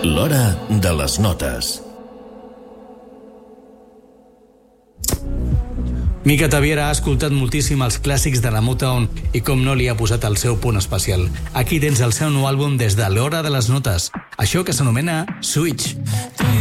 L'hora de les notes. Mika Taviera ha escoltat moltíssim els clàssics de la Motown i com no li ha posat el seu punt especial. Aquí tens el seu nou àlbum des de l'hora de les notes, això que s'anomena Switch.